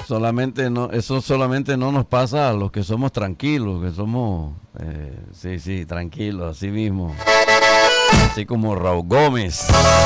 Eso solamente no nos pasa a los que somos tranquilos, que somos, sí, tranquilos, así mismo. Así como Raúl Gómez.